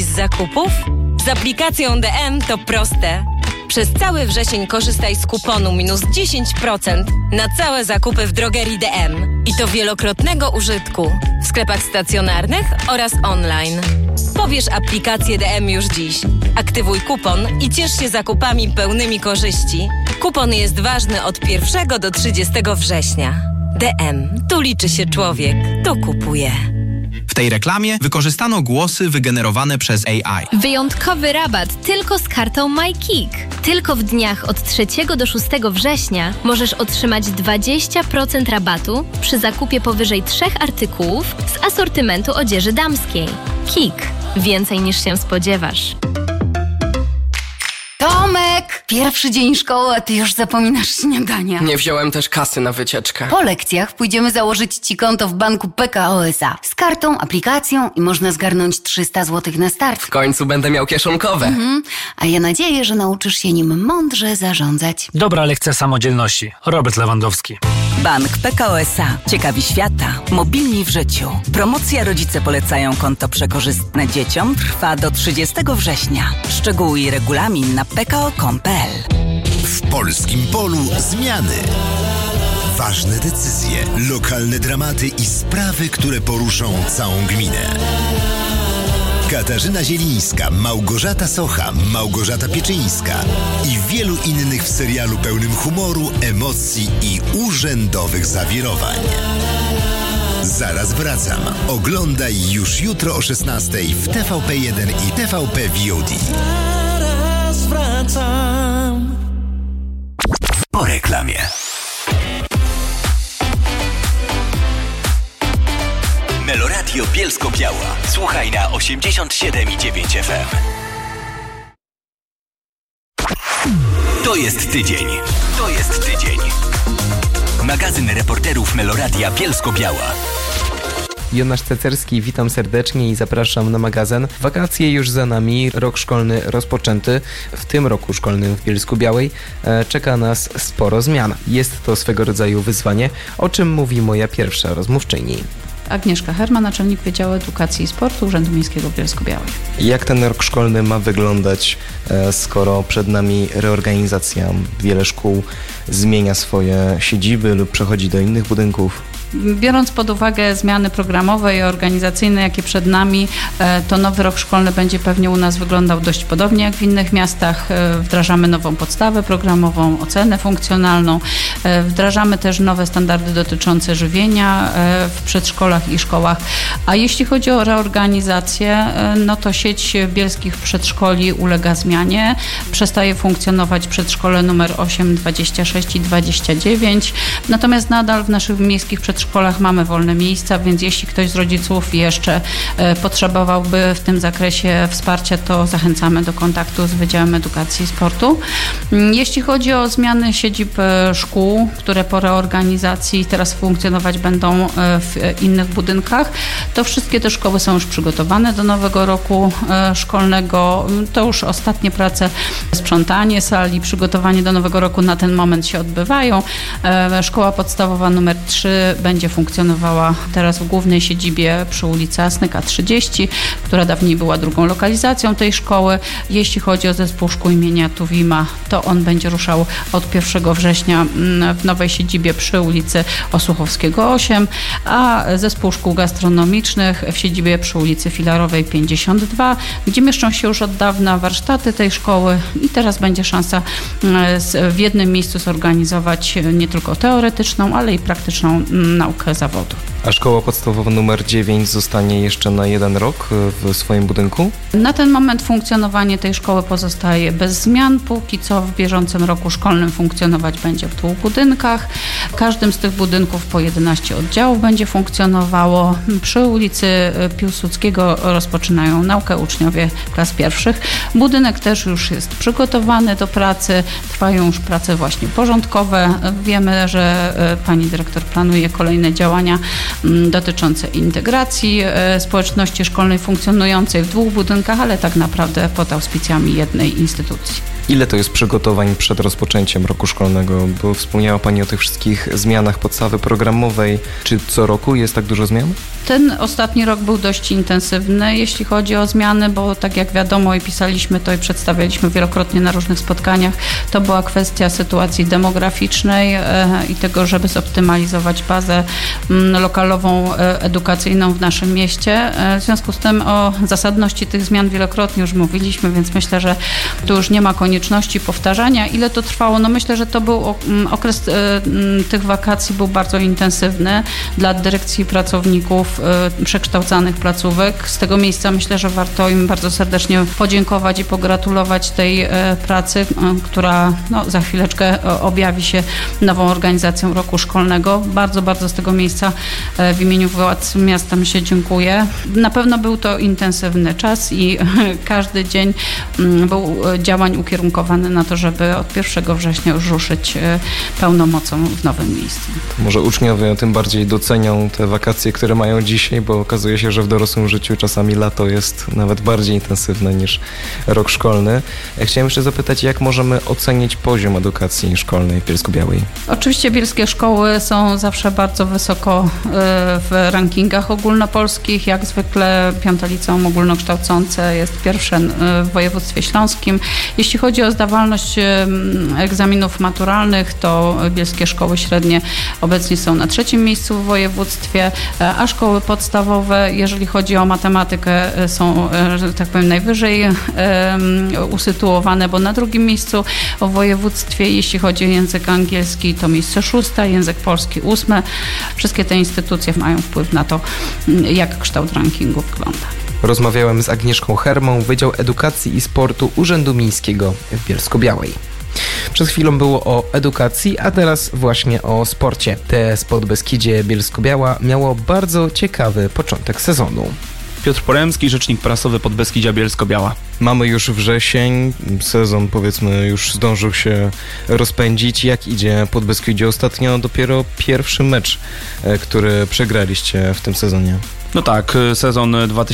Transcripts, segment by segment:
z zakupów? Z aplikacją DM to proste. Przez cały wrzesień korzystaj z kuponu minus 10% na całe zakupy w drogerii DM. I to wielokrotnego użytku w sklepach stacjonarnych oraz online. Pobierz aplikację DM już dziś. Aktywuj kupon i ciesz się zakupami pełnymi korzyści. Kupon jest ważny od 1 do 30 września. DM. Tu liczy się człowiek. Tu kupuje. W tej reklamie wykorzystano głosy wygenerowane przez AI. Wyjątkowy rabat tylko z kartą MyKick. Tylko w dniach od 3 do 6 września możesz otrzymać 20% rabatu przy zakupie powyżej 3 artykułów z asortymentu odzieży damskiej. Kick. Więcej niż się spodziewasz. Tomek! Pierwszy dzień szkoły, a ty już zapominasz śniadania. Nie wziąłem też kasy na wycieczkę. Po lekcjach pójdziemy założyć ci konto w banku PKO SA. Z kartą, aplikacją i można zgarnąć 300 zł na start. W końcu będę miał kieszonkowe. A ja nadzieję, że nauczysz się nim mądrze zarządzać. Dobra lekcja samodzielności. Robert Lewandowski. Bank PKO SA. Ciekawi świata. Mobilni w życiu. Promocja Rodzice polecają konto przekorzystne dzieciom trwa do 30 września. Szczegóły i regulamin na pko.com.pl. W polskim polu zmiany. Ważne decyzje, lokalne dramaty i sprawy, które poruszą całą gminę. Katarzyna Zielińska, Małgorzata Socha, Małgorzata Pieczyńska i wielu innych w serialu pełnym humoru, emocji i urzędowych zawirowań. Zaraz wracam. Oglądaj już jutro o 16:00 w TVP1 i TVP VOD. Zaraz wracam. Po reklamie. Meloradio Bielsko-Biała. Słuchaj na 87,9 FM. To jest tydzień. To jest tydzień. Magazyn reporterów Meloradia Bielsko-Biała. Jonasz Cecerski, witam serdecznie i zapraszam na magazyn. Wakacje już za nami, rok szkolny rozpoczęty. W tym roku szkolnym w Bielsku-Białej czeka nas sporo zmian. Jest to swego rodzaju wyzwanie, o czym mówi moja pierwsza rozmówczyni. Agnieszka Herman, naczelnik Wydziału Edukacji i Sportu Urzędu Miejskiego w Bielsku-Białej. Jak ten rok szkolny ma wyglądać, skoro przed nami reorganizacja? Wiele szkół zmienia swoje siedziby lub przechodzi do innych budynków. Biorąc pod uwagę zmiany programowe i organizacyjne, jakie przed nami, to nowy rok szkolny będzie pewnie u nas wyglądał dość podobnie jak w innych miastach. Wdrażamy nową podstawę programową, ocenę funkcjonalną. Wdrażamy też nowe standardy dotyczące żywienia w przedszkolach i szkołach. A jeśli chodzi o reorganizację, no to sieć bielskich przedszkoli ulega zmianie. Przestaje funkcjonować przedszkole numer 8, 26 i 29. Natomiast nadal w naszych miejskich przedszkolach mamy wolne miejsca, więc jeśli ktoś z rodziców jeszcze potrzebowałby w tym zakresie wsparcia, to zachęcamy do kontaktu z Wydziałem Edukacji i Sportu. Jeśli chodzi o zmiany siedzib szkół, które po reorganizacji teraz funkcjonować będą w innych budynkach, to wszystkie te szkoły są już przygotowane do nowego roku szkolnego. To już ostatnie prace, sprzątanie sali, przygotowanie do nowego roku na ten moment się odbywają. Szkoła podstawowa numer 3 będzie funkcjonowała teraz w głównej siedzibie przy ulicy Asnyka 30, która dawniej była drugą lokalizacją tej szkoły. Jeśli chodzi o zespół szkół imienia Tuwima, to on będzie ruszał od 1 września w nowej siedzibie przy ulicy Osłuchowskiego 8, a zespół szkół gastronomicznych w siedzibie przy ulicy Filarowej 52, gdzie mieszczą się już od dawna warsztaty tej szkoły i teraz będzie szansa w jednym miejscu zorganizować nie tylko teoretyczną, ale i praktyczną naukę zawodu. A szkoła podstawowa numer 9 zostanie jeszcze na 1 rok w swoim budynku? Na ten moment funkcjonowanie tej szkoły pozostaje bez zmian. Póki co w bieżącym roku szkolnym funkcjonować będzie w 2 budynkach. W każdym z tych budynków po 11 oddziałów będzie funkcjonowało. Przy ulicy Piłsudskiego rozpoczynają naukę uczniowie klas pierwszych. Budynek też już jest przygotowany do pracy. Trwają już prace właśnie porządkowe. Wiemy, że pani dyrektor planuje kolejne działania dotyczące integracji społeczności szkolnej funkcjonującej w 2 budynkach, ale tak naprawdę pod auspicjami jednej instytucji. Ile to jest przygotowań przed rozpoczęciem roku szkolnego? Bo wspomniała Pani o tych wszystkich zmianach podstawy programowej. Czy co roku jest tak dużo zmian? Ten ostatni rok był dość intensywny, jeśli chodzi o zmiany, bo tak jak wiadomo i pisaliśmy to i przedstawialiśmy wielokrotnie na różnych spotkaniach, to była kwestia sytuacji demograficznej i tego, żeby zoptymalizować bazę lokalową, edukacyjną w naszym mieście. W związku z tym o zasadności tych zmian wielokrotnie już mówiliśmy, więc myślę, że tu już nie ma konieczności powtarzania. Ile to trwało? No myślę, że to był okres tych wakacji był bardzo intensywny dla dyrekcji i pracowników przekształcanych placówek. Z tego miejsca myślę, że warto im bardzo serdecznie podziękować i pogratulować tej pracy, która za chwileczkę objawi się nową organizacją roku szkolnego. Bardzo, bardzo z tego miejsca w imieniu władz miasta się dziękuję. Na pewno był to intensywny czas i każdy dzień był działań ukierunkowany na to, żeby od 1 września już ruszyć pełną mocą w nowym miejscu. To może uczniowie tym bardziej docenią te wakacje, które mają dzisiaj, bo okazuje się, że w dorosłym życiu czasami lato jest nawet bardziej intensywne niż rok szkolny. Ja chciałem jeszcze zapytać, jak możemy ocenić poziom edukacji szkolnej w Bielsku-Białej? Oczywiście bielskie szkoły są zawsze bardzo wysoko w rankingach ogólnopolskich. Jak zwykle Piąte Liceum Ogólnokształcące jest pierwsze w województwie śląskim. Jeśli chodzi o zdawalność egzaminów maturalnych, to bielskie szkoły średnie obecnie są na 3. miejscu w województwie, a szkoły podstawowe, jeżeli chodzi o matematykę, są, że tak powiem, najwyżej usytuowane, bo na 2. miejscu w województwie, jeśli chodzi o język angielski, to miejsce 6, język polski 8. Wszystkie te instytucje mają wpływ na to, jak kształt rankingu wygląda. Rozmawiałem z Agnieszką Hermą, Wydział Edukacji i Sportu Urzędu Miejskiego w Bielsku-Białej. Przed chwilą było o edukacji, a teraz właśnie o sporcie. TS Podbeskidzie Bielsko-Biała miało bardzo ciekawy początek sezonu. Piotr Poremski, rzecznik prasowy Podbeskidzia Bielsko-Biała. Mamy już wrzesień, sezon powiedzmy już zdążył się rozpędzić. Jak idzie Podbeskidzie? Ostatnio dopiero pierwszy mecz, który przegraliście w tym sezonie. No tak, sezon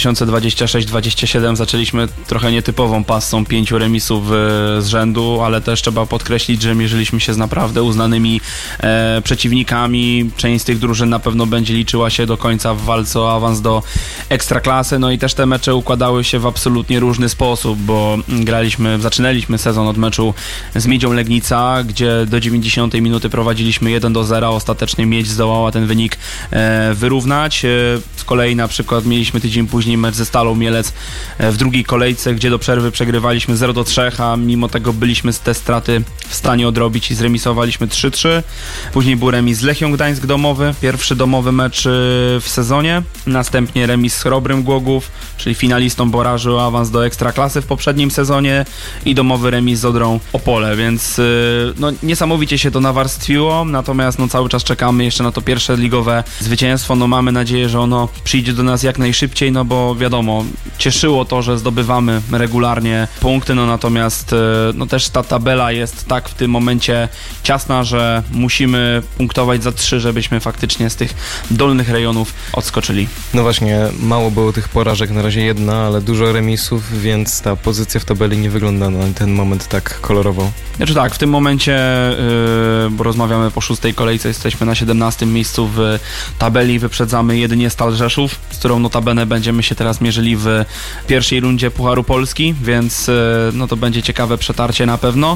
2026-27 zaczęliśmy trochę nietypową passą 5 remisów z rzędu, ale też trzeba podkreślić, że mierzyliśmy się z naprawdę uznanymi przeciwnikami. Część z tych drużyn na pewno będzie liczyła się do końca w walce o awans do Ekstraklasy, no i też te mecze układały się w absolutnie różny sposób, bo zaczynaliśmy sezon od meczu z Miedzią Legnica, gdzie do 90 minuty prowadziliśmy 1-0, ostatecznie Miedź zdołała ten wynik wyrównać. Z kolei na przykład mieliśmy tydzień później mecz ze Stalą Mielec w drugiej kolejce, gdzie do przerwy przegrywaliśmy 0-3, a mimo tego byliśmy te straty w stanie odrobić i zremisowaliśmy 3-3. Później był remis z Lechią Gdańsk domowy, pierwszy domowy mecz w sezonie. Następnie remis z Chrobrym Głogów, czyli finalistą barażu o awans do Ekstraklasy w poprzednim sezonie i domowy remis z Odrą Opole, więc niesamowicie się to nawarstwiło, natomiast cały czas czekamy jeszcze na to pierwsze ligowe zwycięstwo. Mamy nadzieję, że ono przyjdzie do nas jak najszybciej, bo wiadomo, cieszyło to, że zdobywamy regularnie punkty, natomiast też ta tabela jest tak w tym momencie ciasna, że musimy punktować za 3, żebyśmy faktycznie z tych dolnych rejonów odskoczyli. No właśnie, mało było tych porażek, na razie 1, ale dużo remisów, więc ta pozycja w tabeli nie wygląda na ten moment tak kolorowo. Znaczy tak, w tym momencie, bo rozmawiamy po 6. kolejce, jesteśmy na 17. miejscu w tabeli, wyprzedzamy jedynie Stal Rzeszów, z którą notabene będziemy się teraz mierzyli w pierwszej rundzie Pucharu Polski, więc to będzie ciekawe przetarcie na pewno.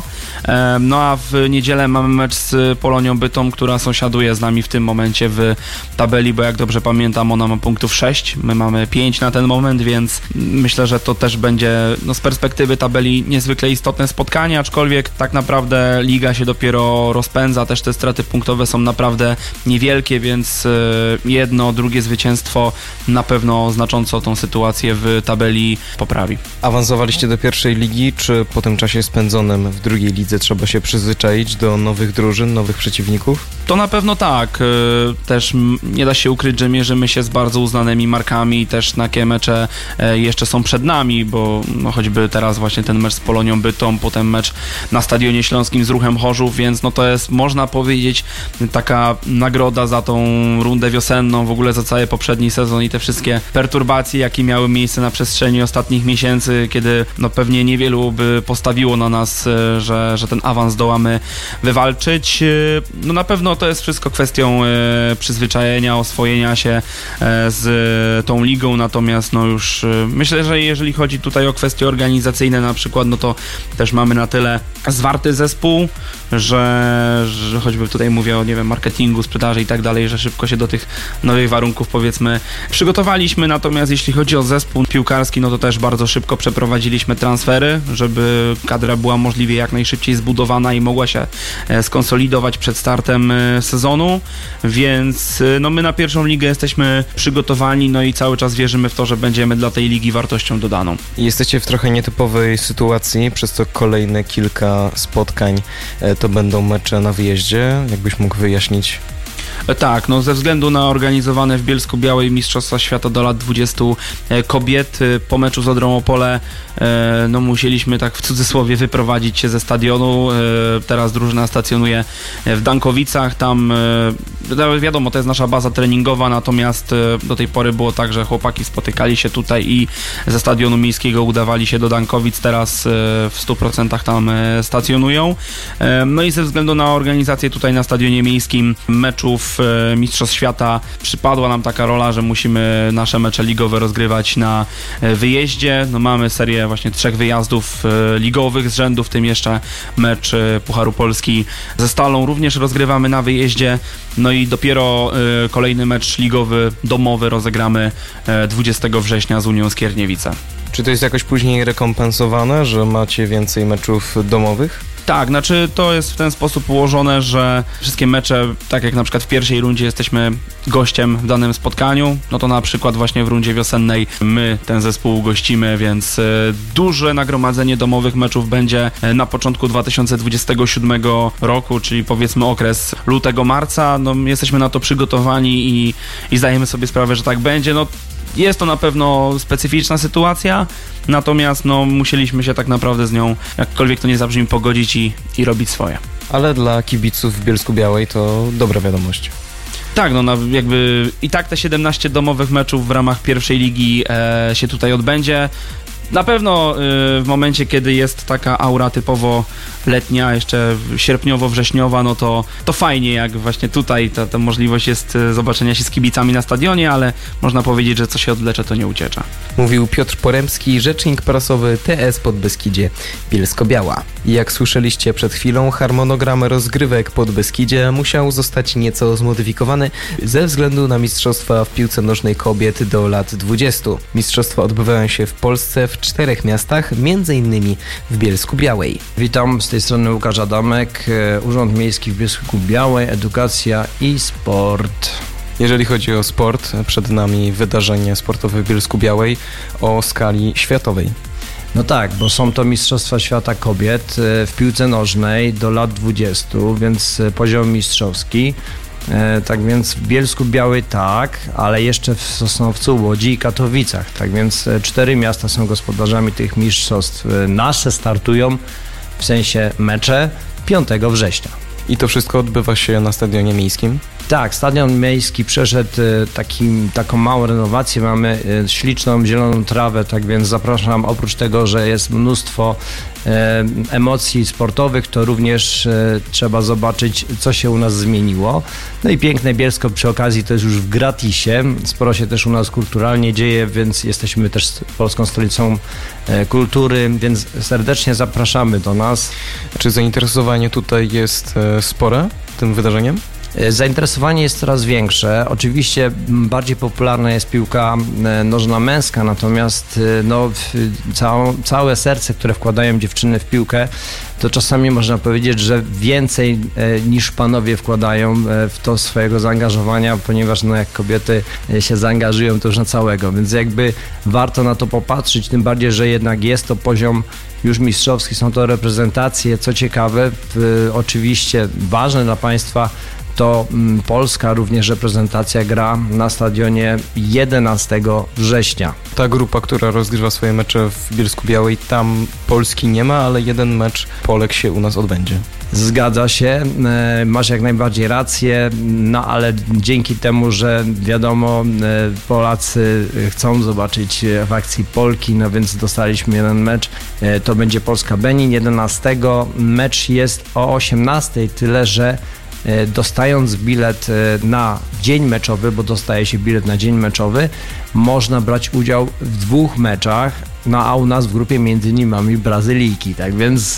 A w niedzielę mamy mecz z Polonią Bytom, która sąsiaduje z nami w tym momencie w tabeli, bo jak dobrze pamiętam, ona ma punktów 6, my mamy 5 na ten moment, więc myślę, że to też będzie z perspektywy tabeli niezwykle istotne spotkanie, aczkolwiek tak naprawdę liga się dopiero rozpędza, też te straty punktowe są naprawdę niewielkie, więc jedno, drugie zwycięstwo na pewno znacząco tą sytuację w tabeli poprawi. Awansowaliście do pierwszej ligi, czy po tym czasie spędzonym w drugiej lidze trzeba się przyzwyczaić do nowych drużyn, nowych przeciwników? To na pewno tak. Też nie da się ukryć, że mierzymy się z bardzo uznanymi markami, też takie mecze jeszcze są przed nami, bo no choćby teraz właśnie ten mecz z Polonią Bytom, potem mecz na Stadionie Śląskim z Ruchem Chorzów, więc no to jest, można powiedzieć, taka nagroda za tą rundę wiosenną, w ogóle za cały poprzedni sezon i te wszystkie perturbacje, jakie miały miejsce na przestrzeni ostatnich miesięcy, kiedy no pewnie niewielu by postawiło na nas, że ten awans zdołamy wywalczyć. No na pewno to jest wszystko kwestią przyzwyczajenia, oswojenia się z tą ligą, natomiast no już myślę, że jeżeli chodzi tutaj o kwestie organizacyjne na przykład, no to też mamy na tyle zwarty zespół, że choćby tutaj mówię o, nie wiem, marketingu, sprzedaży i tak dalej, że szybko się do tych nowych warunków, powiedzmy, przygotowaliśmy. Natomiast jeśli chodzi o zespół piłkarski, no to też bardzo szybko przeprowadziliśmy transfery, żeby kadra była możliwie jak najszybciej zbudowana i mogła się skonsolidować przed startem sezonu, więc no my na pierwszą ligę jesteśmy przygotowani, no i cały czas wierzymy w to, że będziemy dla tej ligi wartością dodaną. Jesteście w trochę nietypowej sytuacji, przez co kolejne kilka spotkań to będą mecze na wyjeździe. Jakbyś mógł wyjaśnić? Tak, no ze względu na organizowane w Bielsku-Białej Mistrzostwa Świata do lat 20 kobiet, po meczu z Odrą Opole no musieliśmy tak w cudzysłowie wyprowadzić się ze stadionu. Teraz drużyna stacjonuje w Dankowicach, tam wiadomo, to jest nasza baza treningowa, natomiast do tej pory było tak, że chłopaki spotykali się tutaj i ze stadionu miejskiego udawali się do Dankowic, teraz w 100% tam stacjonują. No i ze względu na organizację tutaj na stadionie miejskim meczów Mistrzostw Świata przypadła nam taka rola, że musimy nasze mecze ligowe rozgrywać na wyjeździe. No mamy serię właśnie 3 wyjazdów ligowych z rzędu, w tym jeszcze mecz Pucharu Polski ze Stalą również rozgrywamy na wyjeździe. No i dopiero kolejny mecz ligowy domowy rozegramy 20 września z Unią Skierniewice. Czy to jest jakoś później rekompensowane, że macie więcej meczów domowych? Tak, znaczy to jest w ten sposób ułożone, że wszystkie mecze, tak jak na przykład w pierwszej rundzie jesteśmy gościem w danym spotkaniu, no to na przykład właśnie w rundzie wiosennej my ten zespół gościmy, więc duże nagromadzenie domowych meczów będzie na początku 2027 roku, czyli powiedzmy okres lutego-marca. No jesteśmy na to przygotowani i zdajemy sobie sprawę, że tak będzie. No jest to na pewno specyficzna sytuacja, natomiast no musieliśmy się tak naprawdę z nią, jakkolwiek to nie zabrzmi, pogodzić i robić swoje. Ale dla kibiców w Bielsku-Białej to dobra wiadomość. Tak, no jakby i tak te 17 domowych meczów w ramach pierwszej ligi się tutaj odbędzie. Na pewno w momencie, kiedy jest taka aura typowo letnia, jeszcze sierpniowo-wrześniowa, no to fajnie, jak właśnie tutaj ta możliwość jest zobaczenia się z kibicami na stadionie, ale można powiedzieć, że co się odwlecze, to nie uciecza. Mówił Piotr Poremski, rzecznik prasowy TS Podbeskidzie Bielsko-Biała. I jak słyszeliście przed chwilą, harmonogram rozgrywek Podbeskidzie musiał zostać nieco zmodyfikowany ze względu na mistrzostwa w piłce nożnej kobiet do lat 20. Mistrzostwa odbywają się w Polsce w 4 miastach, m.in. w Bielsku-Białej. Witam, z tej strony Łukasz Adamek, Urząd Miejski w Bielsku-Białej, edukacja i sport. Jeżeli chodzi o sport, przed nami wydarzenie sportowe w Bielsku-Białej o skali światowej. No tak, bo są to Mistrzostwa Świata Kobiet w piłce nożnej do lat 20, więc poziom mistrzowski. Tak więc w Bielsku-Białej tak, ale jeszcze w Sosnowcu, Łodzi i Katowicach. Tak więc 4 miasta są gospodarzami tych mistrzostw. Nasze startują, w sensie mecze, 5 września. I to wszystko odbywa się na stadionie miejskim? Tak, stadion miejski przeszedł taką małą renowację, mamy śliczną, zieloną trawę, tak więc zapraszam, oprócz tego, że jest mnóstwo emocji sportowych, to również trzeba zobaczyć, co się u nas zmieniło. No i piękne Bielsko przy okazji to jest już w gratisie, sporo się też u nas kulturalnie dzieje, więc jesteśmy też polską stolicą kultury, więc serdecznie zapraszamy do nas. Czy zainteresowanie tutaj jest spore tym wydarzeniem? Zainteresowanie jest coraz większe. Oczywiście bardziej popularna jest piłka nożna męska, natomiast no, całe serce, które wkładają dziewczyny w piłkę, to czasami można powiedzieć, że więcej niż panowie wkładają w to swojego zaangażowania, ponieważ no, jak kobiety się zaangażują, to już na całego, więc jakby warto na to popatrzeć, tym bardziej, że jednak jest to poziom już mistrzowski, są to reprezentacje, co ciekawe, oczywiście ważne dla państwa, to polska również reprezentacja gra na stadionie 11 września. Ta grupa, która rozgrywa swoje mecze w Bielsku-Białej, tam Polski nie ma, ale jeden mecz Polek się u nas odbędzie. Zgadza się, masz jak najbardziej rację, no ale dzięki temu, że wiadomo, Polacy chcą zobaczyć w akcji Polki, no więc dostaliśmy jeden mecz, to będzie Polska-Benin 11, mecz jest o 18, tyle że dostając bilet na dzień meczowy, bo dostaje się bilet na dzień meczowy, można brać udział w 2 meczach, no a u nas w grupie między innymi mamy Brazylijki, tak więc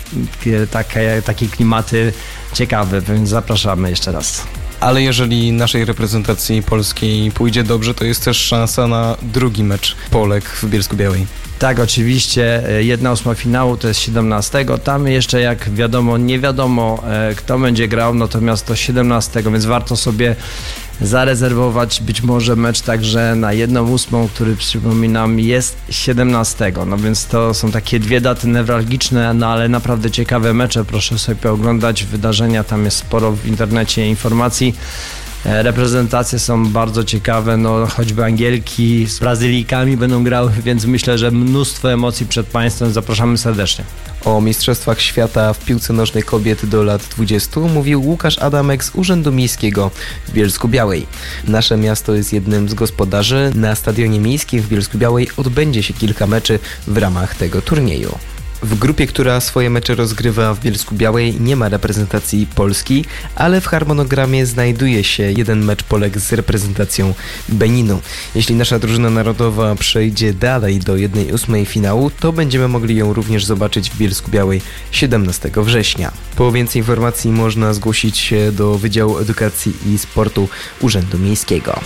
takie klimaty ciekawe, więc zapraszamy jeszcze raz. Ale jeżeli naszej reprezentacji polskiej pójdzie dobrze, to jest też szansa na drugi mecz Polek w Bielsku-Białej. Tak, oczywiście 1/8 finału to jest 17, tam jeszcze jak wiadomo, nie wiadomo kto będzie grał, natomiast to 17, więc warto sobie zarezerwować być może mecz także na 1/8, który przypominam jest 17, no więc to są takie 2 daty newralgiczne, no ale naprawdę ciekawe mecze, proszę sobie oglądać wydarzenia, tam jest sporo w internecie informacji. Reprezentacje są bardzo ciekawe, no choćby Angielki z Brazylijkami będą grały, więc myślę, że mnóstwo emocji przed Państwem. Zapraszamy serdecznie. O Mistrzostwach Świata w piłce nożnej kobiet do lat 20 mówił Łukasz Adamek z Urzędu Miejskiego w Bielsku-Białej. Nasze miasto jest jednym z gospodarzy. Na Stadionie Miejskim w Bielsku-Białej odbędzie się kilka meczy w ramach tego turnieju. W grupie, która swoje mecze rozgrywa w Bielsku-Białej, nie ma reprezentacji Polski, ale w harmonogramie znajduje się jeden mecz Polek z reprezentacją Beninu. Jeśli nasza drużyna narodowa przejdzie dalej do 1/8 finału, to będziemy mogli ją również zobaczyć w Bielsku-Białej 17 września. Po więcej informacji można zgłosić się do Wydziału Edukacji i Sportu Urzędu Miejskiego.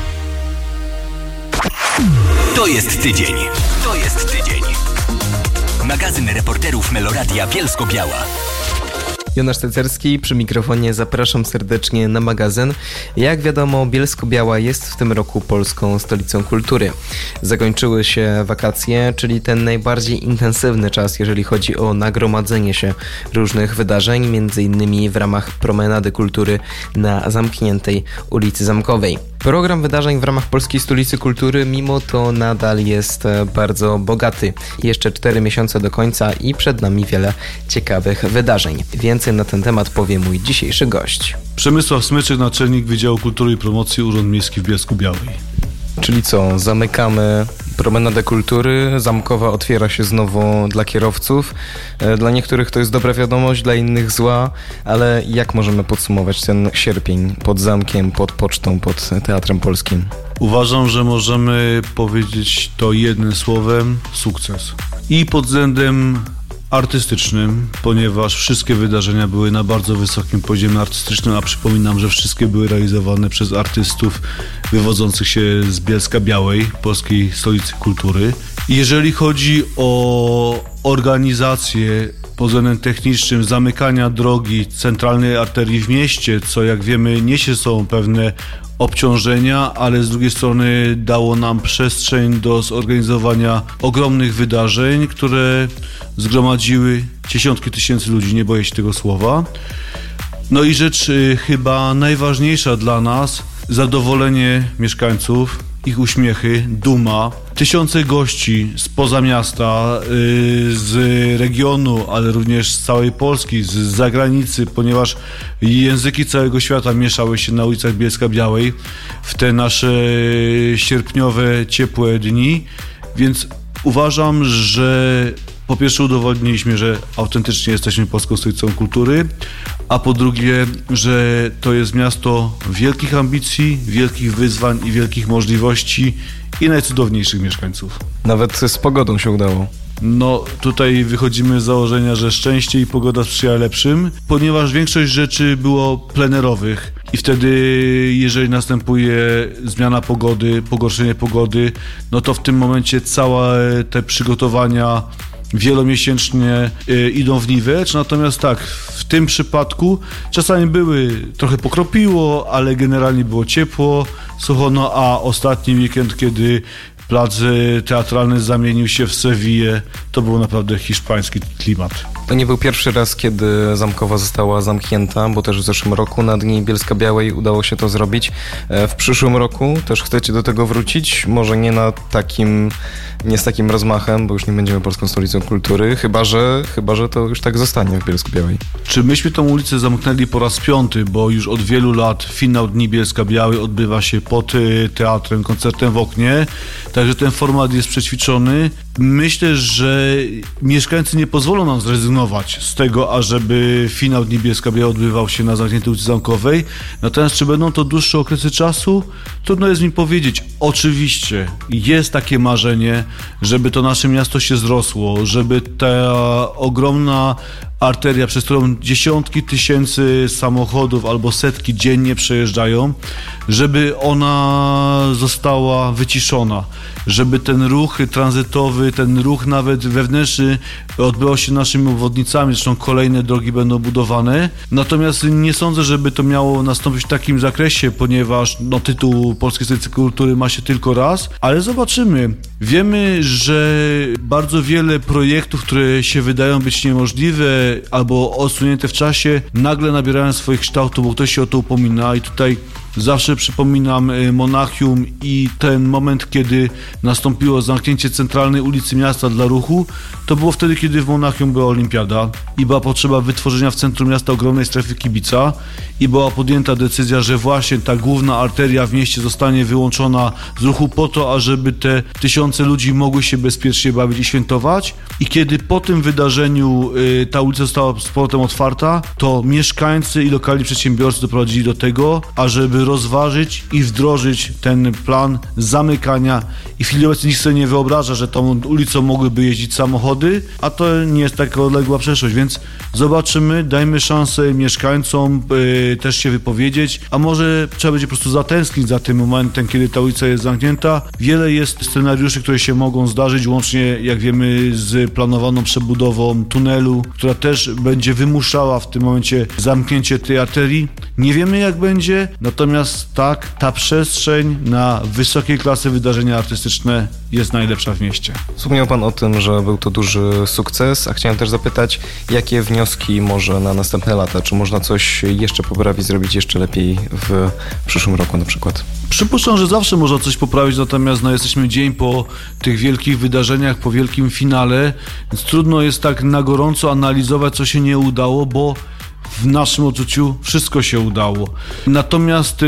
To jest tydzień. Magazyn reporterów Meloradia Bielsko-Biała. Jonasz Cecerski przy mikrofonie, zapraszam serdecznie na magazyn. Jak wiadomo, Bielsko-Biała jest w tym roku polską stolicą kultury. Zakończyły się wakacje, czyli ten najbardziej intensywny czas, jeżeli chodzi o nagromadzenie się różnych wydarzeń, m.in. w ramach promenady kultury na zamkniętej ulicy Zamkowej. Program wydarzeń w ramach Polskiej Stolicy Kultury mimo to nadal jest bardzo bogaty. Jeszcze 4 miesiące do końca i przed nami wiele ciekawych wydarzeń. Więcej na ten temat powie mój dzisiejszy gość. Przemysław Smyczyk, naczelnik Wydziału Kultury i Promocji Urząd Miejski w Bielsku-Białej. Czyli co, zamykamy promenadę kultury, Zamkowa otwiera się znowu dla kierowców. Dla niektórych to jest dobra wiadomość, dla innych zła, ale jak możemy podsumować ten sierpień pod zamkiem, pod pocztą, pod Teatrem Polskim? Uważam, że możemy powiedzieć to jednym słowem: sukces. I pod względem artystycznym, ponieważ wszystkie wydarzenia były na bardzo wysokim poziomie artystycznym, a przypominam, że wszystkie były realizowane przez artystów wywodzących się z Bielska-Białej, Polskiej Stolicy Kultury. Jeżeli chodzi o organizację pod względem technicznym zamykania drogi centralnej arterii w mieście, co jak wiemy niesie sobą pewne obciążenia, ale z drugiej strony dało nam przestrzeń do zorganizowania ogromnych wydarzeń, które zgromadziły dziesiątki tysięcy ludzi, nie boję się tego słowa. No i rzecz chyba najważniejsza dla nas, zadowolenie mieszkańców, ich uśmiechy, duma. Tysiące gości spoza miasta, z regionu, ale również z całej Polski, z zagranicy, ponieważ języki całego świata mieszały się na ulicach Bielska-Białej w te nasze sierpniowe, ciepłe dni, więc uważam, że po pierwsze udowodniliśmy, że autentycznie jesteśmy Polską Stolicą Kultury, a po drugie, że to jest miasto wielkich ambicji, wielkich wyzwań i wielkich możliwości i najcudowniejszych mieszkańców. Nawet z pogodą się udało. No tutaj wychodzimy z założenia, że szczęście i pogoda sprzyja lepszym, ponieważ większość rzeczy było plenerowych i wtedy jeżeli następuje zmiana pogody, pogorszenie pogody, no to w tym momencie całe te przygotowania wielomiesięcznie idą w niwecz, natomiast tak, w tym przypadku czasami trochę pokropiło, ale generalnie było ciepło, sucho, no a ostatni weekend, kiedy plac teatralny zamienił się w Sewillę, to był naprawdę hiszpański klimat. To nie był pierwszy raz, kiedy Zamkowa została zamknięta, bo też w zeszłym roku na Dni Bielska-Białej udało się to zrobić. W przyszłym roku też chcecie do tego wrócić? Może nie z takim rozmachem, bo już nie będziemy Polską Stolicą Kultury, chyba że to już tak zostanie w Bielsku-Białej. Czy myśmy tą ulicę zamknęli po raz 5, bo już od wielu lat finał Dni Bielska-Białej odbywa się pod teatrem, koncertem w oknie, także ten format jest przećwiczony. Myślę, że mieszkańcy nie pozwolą nam zrezygnować z tego, ażeby finał Dni Bielska-Białej odbywał się na zamkniętej ulicy Zamkowej. Natomiast czy będą to dłuższe okresy czasu? Trudno jest mi powiedzieć. Oczywiście jest takie marzenie, żeby to nasze miasto się zrosło, żeby ta ogromna arteria, przez którą dziesiątki tysięcy samochodów albo setki dziennie przejeżdżają, żeby ona została wyciszona, żeby ten ruch tranzytowy, ten ruch nawet wewnętrzny odbywał się naszymi obwodnicami, zresztą kolejne drogi będą budowane. Natomiast nie sądzę, żeby to miało nastąpić w takim zakresie, ponieważ tytuł Polskiej Stolicy Kultury ma się tylko raz, ale zobaczymy. Wiemy, że bardzo wiele projektów, które się wydają być niemożliwe albo odsunięte w czasie, nagle nabierają swoich kształtów, bo ktoś się o to upomina i tutaj zawsze przypominam Monachium i ten moment, kiedy nastąpiło zamknięcie centralnej ulicy miasta dla ruchu, to było wtedy, kiedy w Monachium była olimpiada i była potrzeba wytworzenia w centrum miasta ogromnej strefy kibica i była podjęta decyzja, że właśnie ta główna arteria w mieście zostanie wyłączona z ruchu po to, ażeby te tysiące ludzi mogły się bezpiecznie bawić i świętować. I kiedy po tym wydarzeniu ta ulica została z powrotem otwarta, to mieszkańcy i lokalni przedsiębiorcy doprowadzili do tego, ażeby rozważyć i wdrożyć ten plan zamykania i w chwili obecnej nikt sobie nie wyobraża, że tą ulicą mogłyby jeździć samochody, a to nie jest taka odległa przeszłość, więc zobaczymy, dajmy szansę mieszkańcom też się wypowiedzieć, a może trzeba będzie po prostu zatęsknić za tym momentem, kiedy ta ulica jest zamknięta. Wiele jest scenariuszy, które się mogą zdarzyć, łącznie jak wiemy z planowaną przebudową tunelu, która też będzie wymuszała w tym momencie zamknięcie tej arterii. Nie wiemy jak będzie, natomiast tak, ta przestrzeń na wysokiej klasy wydarzenia artystyczne jest najlepsza w mieście. Wspomniał Pan o tym, że był to duży sukces, a chciałem też zapytać, jakie wnioski może na następne lata? Czy można coś jeszcze poprawić, zrobić jeszcze lepiej w przyszłym roku na przykład? Przypuszczam, że zawsze można coś poprawić, natomiast jesteśmy dzień po tych wielkich wydarzeniach, po wielkim finale, więc trudno jest tak na gorąco analizować, co się nie udało, bo w naszym odczuciu wszystko się udało. Natomiast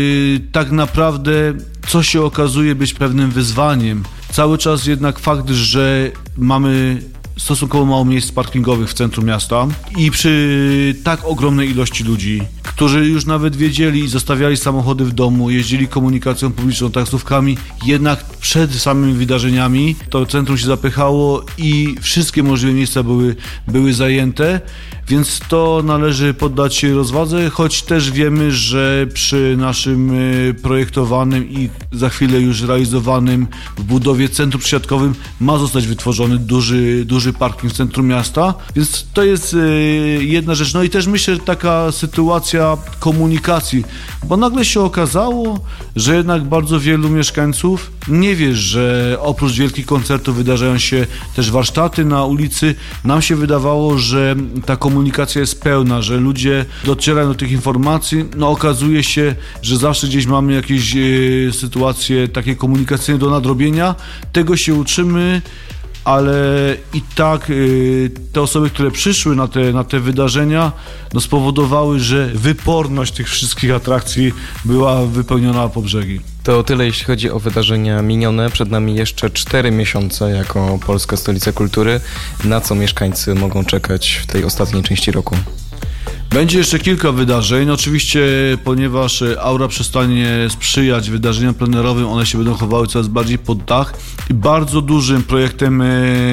tak naprawdę co się okazuje być pewnym wyzwaniem. Cały czas jednak fakt, że mamy stosunkowo mało miejsc parkingowych w centrum miasta i przy tak ogromnej ilości ludzi, którzy już nawet wiedzieli i zostawiali samochody w domu, jeździli komunikacją publiczną, taksówkami, jednak przed samymi wydarzeniami to centrum się zapychało i wszystkie możliwe miejsca były zajęte, więc to należy poddać się rozwadze, choć też wiemy, że przy naszym projektowanym i za chwilę już realizowanym w budowie centrum przesiadkowym ma zostać wytworzony duży parking w centrum miasta, więc to jest jedna rzecz. No i też myślę, że taka sytuacja komunikacji, bo nagle się okazało, że jednak bardzo wielu mieszkańców nie wie, że oprócz wielkich koncertów wydarzają się też warsztaty na ulicy. Nam się wydawało, że ta komunikacja jest pełna, że ludzie docierają do tych informacji. No okazuje się, że zawsze gdzieś mamy jakieś sytuacje takie komunikacyjne do nadrobienia. Tego się uczymy, ale i tak te osoby, które przyszły na te wydarzenia, spowodowały, że wyporność tych wszystkich atrakcji była wypełniona po brzegi. To tyle, jeśli chodzi o wydarzenia minione. Przed nami jeszcze 4 miesiące jako Polska Stolica Kultury. Na co mieszkańcy mogą czekać w tej ostatniej części roku? Będzie jeszcze kilka wydarzeń. Oczywiście, ponieważ aura przestanie sprzyjać wydarzeniom plenerowym, one się będą chowały coraz bardziej pod dach. I bardzo dużym projektem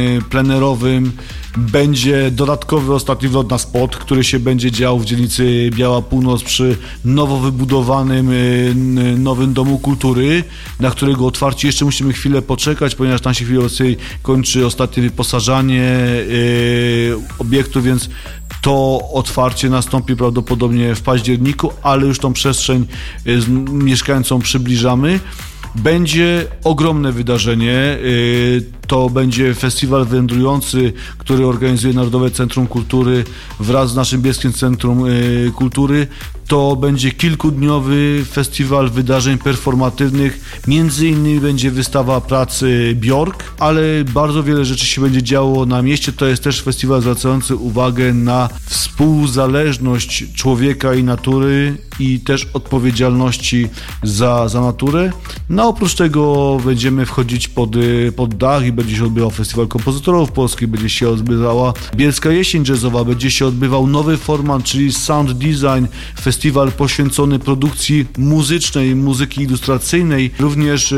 plenerowym będzie dodatkowy ostatni wlot na spot, który się będzie dział w dzielnicy Biała Północ przy nowo wybudowanym nowym Domu Kultury, na którego otwarcie jeszcze musimy chwilę poczekać, ponieważ tam się chwilę obecnej kończy ostatnie wyposażanie obiektu, więc to otwarcie nastąpi prawdopodobnie w październiku, ale już tą przestrzeń mieszkańcom przybliżamy. Będzie ogromne wydarzenie, to będzie festiwal wędrujący, który organizuje Narodowe Centrum Kultury wraz z naszym Bielskim Centrum Kultury. To będzie kilkudniowy festiwal wydarzeń performatywnych. Między innymi będzie wystawa pracy Bjork, ale bardzo wiele rzeczy się będzie działo na mieście. To jest też festiwal zwracający uwagę na współzależność człowieka i natury i też odpowiedzialności za naturę. No oprócz tego będziemy wchodzić pod dach i będzie się odbywał Festiwal Kompozytorów Polskich, będzie się odbywała Bielska Jesień Jazzowa, będzie się odbywał nowy format, czyli Sound Design, festiwal poświęcony produkcji muzycznej, muzyki ilustracyjnej. Również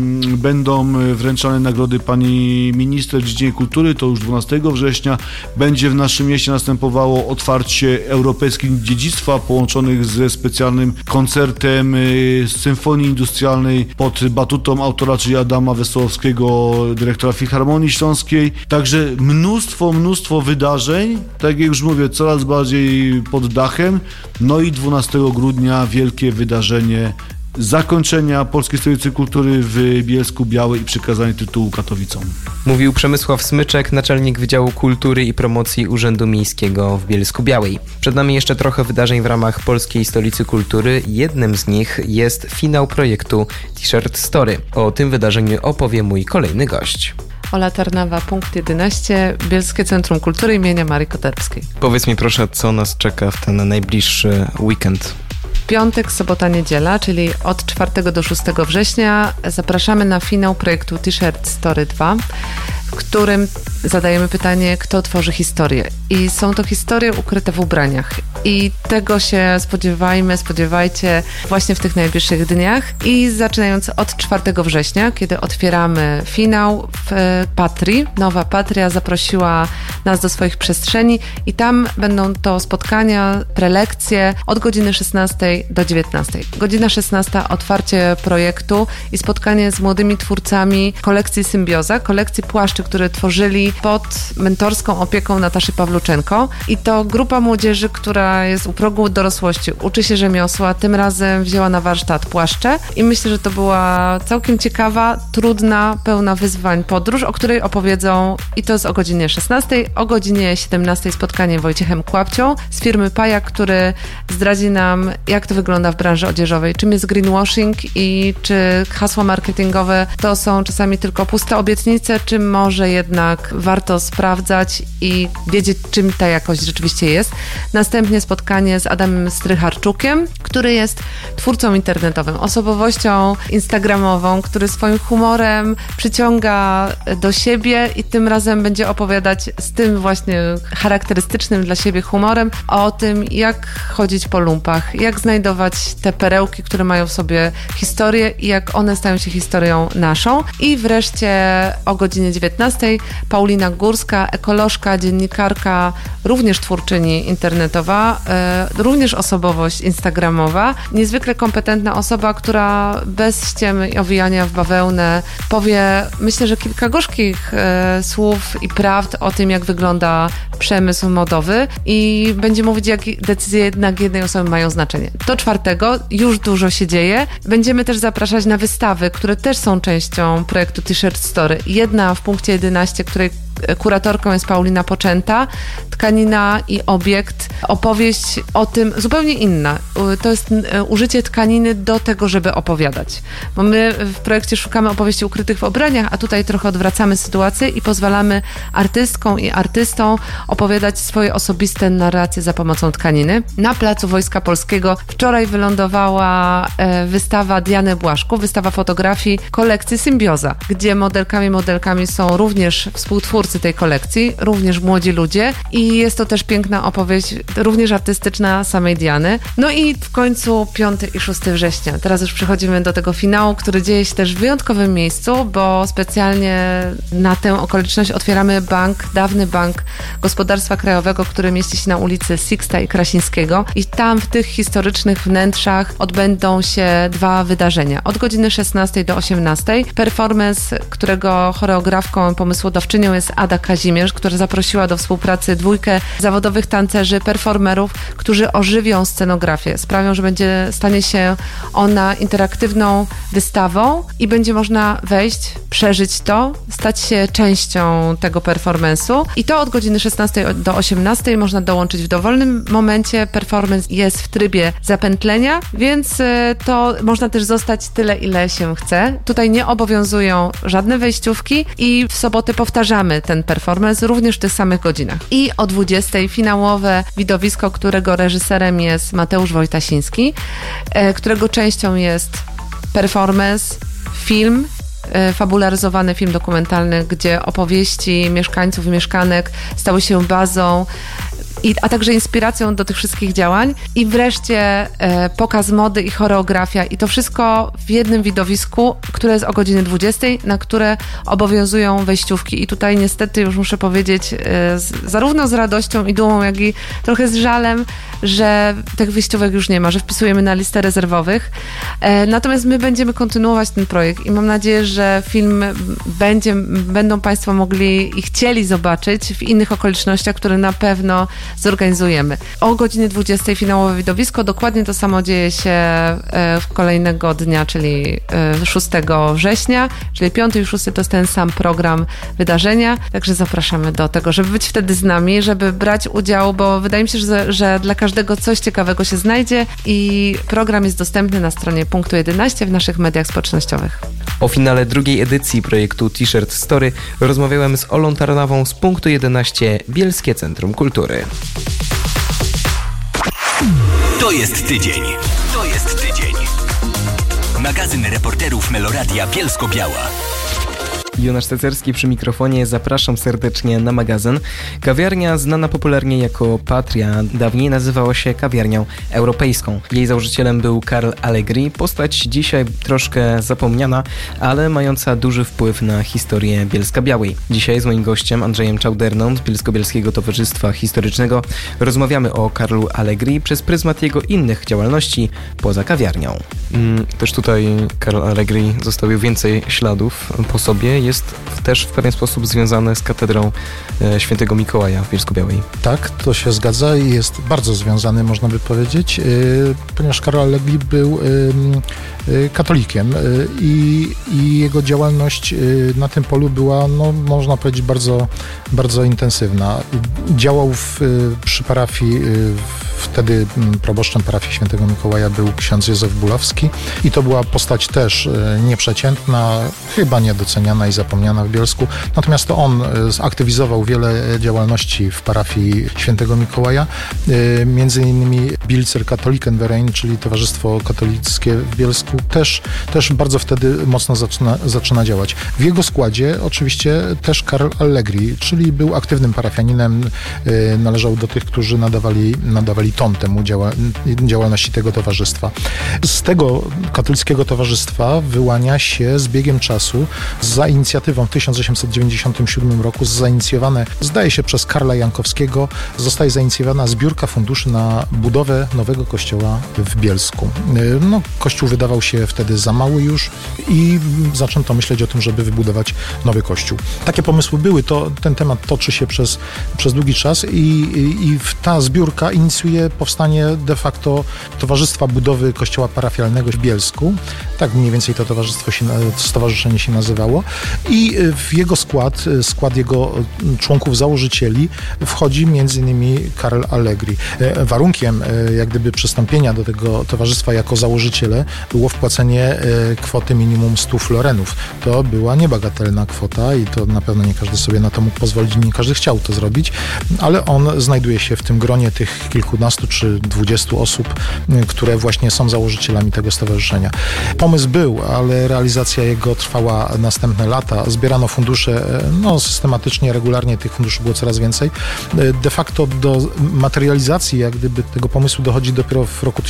będą wręczane nagrody pani minister w dziedzinie kultury, to już 12 września. Będzie w naszym mieście następowało otwarcie europejskich dziedzictwa połączonych ze specjalnym koncertem symfonii industrialnej pod batutą autora, czyli Adama Wesołowskiego, dyrektora Filharmonii Śląskiej. Także mnóstwo wydarzeń, tak jak już mówię, coraz bardziej pod dachem. No i 12 grudnia wielkie wydarzenie zakończenia Polskiej Stolicy Kultury w Bielsku Białej i przekazanie tytułu Katowicom. Mówił Przemysław Smyczek, naczelnik Wydziału Kultury i Promocji Urzędu Miejskiego w Bielsku Białej. Przed nami jeszcze trochę wydarzeń w ramach Polskiej Stolicy Kultury. Jednym z nich jest finał projektu T-shirt Story. O tym wydarzeniu opowie mój kolejny gość. Ola Tarnawa, punkt 11, Bielskie Centrum Kultury imienia Marii Koterbskiej. Powiedz mi proszę, co nas czeka w ten najbliższy weekend? Piątek, sobota, niedziela, czyli od 4 do 6 września zapraszamy na finał projektu T-shirt Story 2, w którym zadajemy pytanie, kto tworzy historię. I są to historie ukryte w ubraniach. I tego się spodziewajcie właśnie w tych najbliższych dniach. I zaczynając od 4 września, kiedy otwieramy finał w Patrii. Nowa Patria zaprosiła nas do swoich przestrzeni i tam będą to spotkania, prelekcje od godziny 16 do 19. Godzina 16 otwarcie projektu i spotkanie z młodymi twórcami kolekcji Symbioza, kolekcji płaszczy, które tworzyli pod mentorską opieką Nataszy Pawluczenko. I to grupa młodzieży, która jest u progu dorosłości, uczy się rzemiosła, tym razem wzięła na warsztat płaszcze i myślę, że to była całkiem ciekawa, trudna, pełna wyzwań podróż, o której opowiedzą i to jest o godzinie 16, o godzinie 17 spotkanie Wojciechem Kłapcią z firmy Pajak, który zdradzi nam, jak to wygląda w branży odzieżowej, czym jest greenwashing i czy hasła marketingowe to są czasami tylko puste obietnice, czy może jednak warto sprawdzać i wiedzieć, czym ta jakość rzeczywiście jest. Następnie spotkanie z Adamem Strycharczukiem, który jest twórcą internetowym, osobowością instagramową, który swoim humorem przyciąga do siebie i tym razem będzie opowiadać z tym właśnie charakterystycznym dla siebie humorem o tym, jak chodzić po lumpach, jak znajdować te perełki, które mają w sobie historię i jak one stają się historią naszą. I wreszcie o godzinie 19 Paulina Górska, ekolożka, dziennikarka, również twórczyni internetowa, również osobowość instagramowa, niezwykle kompetentna osoba, która bez ściemy i owijania w bawełnę powie, myślę, że kilka gorzkich słów i prawd o tym, jak wygląda przemysł modowy i będzie mówić, jak decyzje jednak jednej osoby mają znaczenie. Do 4 już dużo się dzieje. Będziemy też zapraszać na wystawy, które też są częścią projektu T-shirt Story. Jedna w punkcie 11, której kuratorką jest Paulina Poczęta, Tkanina i obiekt. Opowieść o tym zupełnie inna. To jest użycie tkaniny do tego, żeby opowiadać. Bo my w projekcie szukamy opowieści ukrytych w ubraniach, a tutaj trochę odwracamy sytuację i pozwalamy artystkom i artystom opowiadać swoje osobiste narracje za pomocą tkaniny. Na Placu Wojska Polskiego wczoraj wylądowała wystawa Diany Błaszków, wystawa fotografii kolekcji Symbioza, gdzie modelkami są również współtwórcy tej kolekcji, również młodzi ludzie i jest to też piękna opowieść, również artystyczna samej Diany. No i w końcu 5 i 6 września. Teraz już przechodzimy do tego finału, który dzieje się też w wyjątkowym miejscu, bo specjalnie na tę okoliczność otwieramy dawny bank Gospodarstwa Krajowego, który mieści się na ulicy Sixta i Krasińskiego i tam w tych historycznych wnętrzach odbędą się 2 wydarzenia. Od godziny 16 do 18 performance, którego choreografką, pomysłodawczynią jest Ada Kazimierz, która zaprosiła do współpracy 2 zawodowych tancerzy, performerów, którzy ożywią scenografię. Sprawią, że stanie się ona interaktywną wystawą i będzie można wejść, przeżyć to, stać się częścią tego performance'u. I to od godziny 16 do 18 można dołączyć w dowolnym momencie. Performance jest w trybie zapętlenia, więc to można też zostać tyle, ile się chce. Tutaj nie obowiązują żadne wejściówki i w sobotę powtarzamy ten performance również w tych samych godzinach. I o 20 finałowe widowisko, którego reżyserem jest Mateusz Wojtasiński, którego częścią jest performance, film, fabularyzowany film dokumentalny, gdzie opowieści mieszkańców i mieszkanek stały się bazą, a także inspiracją do tych wszystkich działań. I wreszcie pokaz mody i choreografia. I to wszystko w jednym widowisku, które jest o godzinie 20, na które obowiązują wejściówki. I tutaj niestety już muszę powiedzieć, zarówno z radością i dumą, jak i trochę z żalem, że tych wejściówek już nie ma, że wpisujemy na listę rezerwowych. Natomiast my będziemy kontynuować ten projekt i mam nadzieję, że film będą Państwo mogli i chcieli zobaczyć w innych okolicznościach, które na pewno zorganizujemy. O godzinie 20 finałowe widowisko, dokładnie to samo dzieje się kolejnego dnia, czyli 6 września, czyli 5 i 6 to jest ten sam program wydarzenia, także zapraszamy do tego, żeby być wtedy z nami, żeby brać udział, bo wydaje mi się, że dla każdego coś ciekawego się znajdzie i program jest dostępny na stronie Punktu 11 w naszych mediach społecznościowych. O finale drugiej edycji projektu T-shirt Story rozmawiałem z Olą Tarnawą z Punktu 11 Bielskie Centrum Kultury. To jest tydzień. To jest tydzień. Magazyn reporterów Meloradia Bielsko-Biała. Jonasz Cecerski przy mikrofonie, zapraszam serdecznie na magazyn. Kawiarnia znana popularnie jako Patria dawniej nazywała się Kawiarnią Europejską. Jej założycielem był Karl Allegri, postać dzisiaj troszkę zapomniana, ale mająca duży wpływ na historię Bielska-Białej. Dzisiaj z moim gościem Andrzejem Czauderną z Bielsko-Bielskiego Towarzystwa Historycznego rozmawiamy o Karlu Allegri przez pryzmat jego innych działalności poza kawiarnią. Też tutaj Karl Allegri zostawił więcej śladów po sobie. Jest też w pewien sposób związane z katedrą Świętego Mikołaja w Bielsku-Białej. Tak, to się zgadza i jest bardzo związany, można by powiedzieć, ponieważ Karol Allegri był katolikiem i jego działalność na tym polu była, no, można powiedzieć, bardzo, bardzo intensywna. Działał przy parafii, wtedy proboszczem parafii Świętego Mikołaja był ksiądz Józef Bulowski i to była postać też nieprzeciętna, chyba niedoceniana i zapomniana w Bielsku. Natomiast to on zaktywizował wiele działalności w parafii Świętego Mikołaja, między innymi Bielzer Katholikenverein, czyli Towarzystwo Katolickie w Bielsku, też bardzo wtedy mocno zaczyna działać. W jego składzie oczywiście też Karl Allegri, czyli był aktywnym parafianinem, należał do tych, którzy nadawali ton temu działalności tego towarzystwa. Z tego katolickiego towarzystwa wyłania się z biegiem czasu, za inicjatywą w 1897 roku, zainicjowane, zdaje się, przez Karla Jankowskiego, zostaje zainicjowana zbiórka funduszy na budowę nowego kościoła w Bielsku. No, kościół wydawał się wtedy za mały już i zaczęto myśleć o tym, żeby wybudować nowy kościół. Takie pomysły były, ten temat toczy się przez długi czas i ta zbiórka inicjuje powstanie de facto Towarzystwa Budowy Kościoła Parafialnego w Bielsku. Tak mniej więcej to stowarzyszenie się nazywało. I w jego skład jego członków założycieli wchodzi m.in. Karl Allegri. Warunkiem jak gdyby przystąpienia do tego towarzystwa jako założyciele było wpłacenie kwoty minimum 100 florenów. To była niebagatelna kwota i to na pewno nie każdy sobie na to mógł pozwolić, nie każdy chciał to zrobić, ale on znajduje się w tym gronie tych kilkunastu czy 20 osób, które właśnie są założycielami tego stowarzyszenia. Pomysł był, ale realizacja jego trwała następne lata. Zbierano fundusze, systematycznie, regularnie tych funduszy było coraz więcej. De facto do materializacji jak gdyby tego pomysłu dochodzi dopiero w roku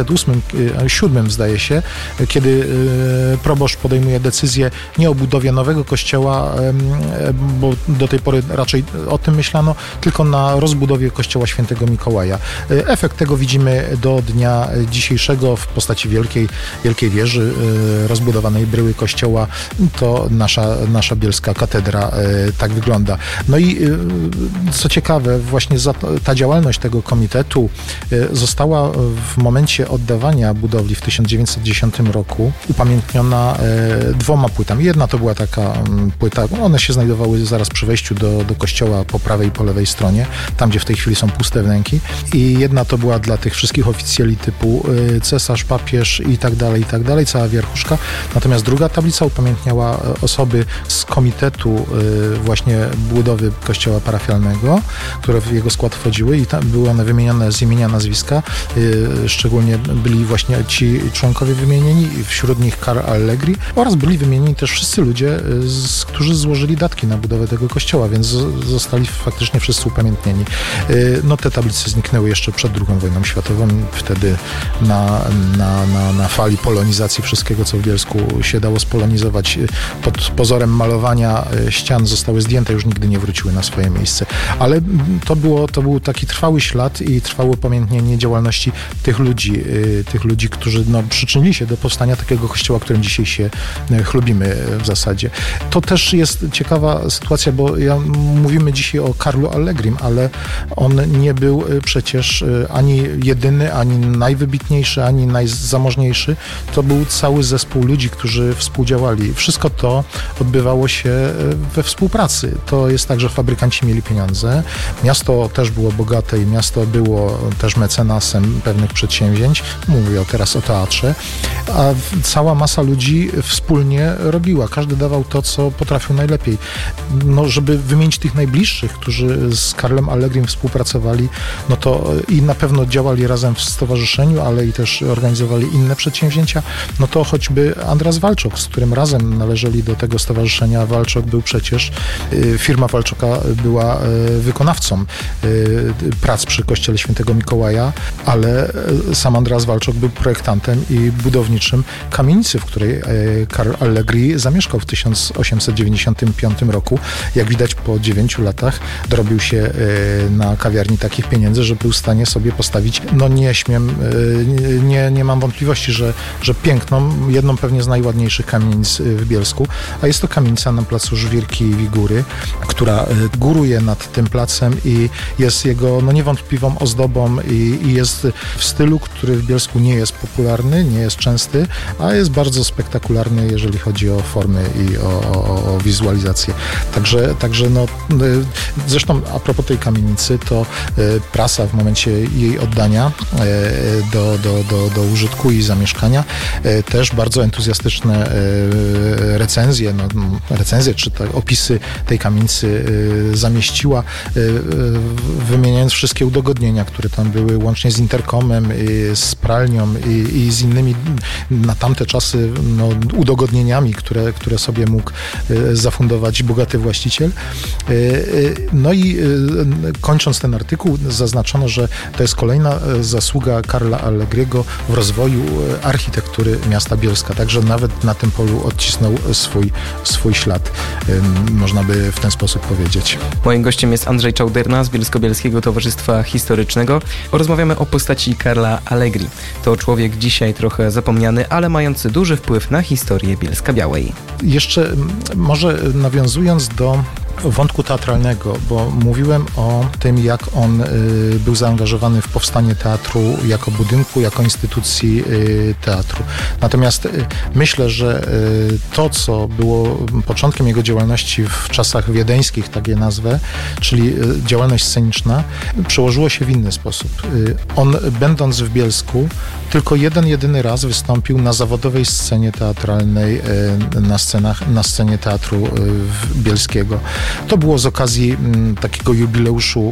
1907, zdaje się, kiedy proboszcz podejmuje decyzję nie o budowie nowego kościoła, bo do tej pory raczej o tym myślano, tylko na rozbudowie kościoła Świętego Mikołaja. Efekt tego widzimy do dnia dzisiejszego w postaci wielkiej wieży, rozbudowanej bryły kościoła. To nasza bielska katedra tak wygląda. No i co ciekawe, właśnie ta działalność tego komitetu została w momencie oddawania budowli w 1910 roku upamiętniona 2 płytami. Jedna to była taka płyta, one się znajdowały zaraz przy wejściu do kościoła po prawej i po lewej stronie, tam gdzie w tej chwili są puste wnęki. I jedna to była dla tych wszystkich oficjeli typu cesarz, papież i tak dalej, cała wierchuszka. Natomiast druga tablica upamiętniała osoby z komitetu właśnie budowy kościoła parafialnego, które w jego skład wchodziły i tam były one wymienione z imienia, nazwiska. Szczególnie byli właśnie ci członkowie wymienieni, wśród nich Karl Allegri, oraz byli wymienieni też wszyscy ludzie, którzy złożyli datki na budowę tego kościoła, więc zostali faktycznie wszyscy upamiętnieni. No te tablice zniknęły jeszcze przed II wojną światową. Wtedy na fali polonizacji wszystkiego, co w Bielsku się dało spolonizować, pod pozorem malowania ścian zostały zdjęte, już nigdy nie wróciły na swoje miejsce. Ale to był taki trwały ślad i trwałe upamiętnienie działalności tych ludzi, którzy przyczynili się do powstania takiego kościoła, którym dzisiaj się chlubimy w zasadzie. To też jest ciekawa sytuacja, bo mówimy dzisiaj o Karlu Allegrim, ale on nie był przecież ani jedyny, ani najwybitniejszy, ani najzamożniejszy. To był cały zespół ludzi, którzy współdziałali. Wszystko to odbywało się we współpracy. To jest tak, że fabrykanci mieli pieniądze. Miasto też było bogate i miasto było też mecenasem pewnych przedsięwzięć. Mówię teraz o teatrze. A cała masa ludzi wspólnie robiła. Każdy dawał to, co potrafił najlepiej. Żeby wymienić tych najbliższych, którzy z Karlem Allegrim współpracowali, no to i na pewno działali razem w stowarzyszeniu, ale i też organizowali inne przedsięwzięcia, no to choćby Andras Walczok, z którym razem należeli do tego stowarzyszenia. Walczok był przecież, firma Walczoka była wykonawcą prac przy kościele Świętego Mikołaja, ale sam Andras Walczok był projektantem i budowniczym kamienicy, w której Karl Allegri zamieszkał w 1895 roku. Jak widać, po 9 latach dorobił się na kawiarni takich pieniędzy, że był w stanie sobie postawić, nie mam wątpliwości, że piękną, jedną pewnie z najładniejszych kamienic w Bielsku, a jest to kamienica na placu Żwirki i Wigury, która góruje nad tym placem i jest jego niewątpliwą ozdobą i jest w stylu, który w Bielsku nie jest popularny, nie jest częsty, a jest bardzo spektakularny, jeżeli chodzi o formy i o wizualizację. Także zresztą a propos tej kamienicy, to prasa w momencie jej oddania do użytku i zamieszkania też bardzo entuzjastyczne recenzje czy opisy tej kamienicy zamieściła, wymieniając wszystkie udogodnienia, które tam były, łącznie z interkomem, z pralnią i z innymi na tamte czasy udogodnieniami, które sobie mógł zafundować bogaty właściciel. No i kończąc ten artykuł, zaznaczono, że to jest kolejna zasługa Karla Allegriego w rozwoju architektury miasta Bielska. Także nawet na tym polu odcisnął swój ślad, można by w ten sposób powiedzieć. Moim gościem jest Andrzej Czałderna z Bielsko-Bielskiego Towarzystwa Historycznego. Porozmawiamy o postaci Karla Allegri. To człowiek dzisiaj trochę zapomniany, ale mający duży wpływ na historię Bielska-Białej. Jeszcze może nawiązując do wątku teatralnego, bo mówiłem o tym, jak on był zaangażowany w powstanie teatru jako budynku, jako instytucji teatru. Natomiast myślę, że to, co było początkiem jego działalności w czasach wiedeńskich, tak je nazwę, czyli działalność sceniczna, przełożyło się w inny sposób. On, będąc w Bielsku, tylko jedyny raz wystąpił na zawodowej scenie teatralnej, na scenie teatru bielskiego. To było z okazji takiego jubileuszu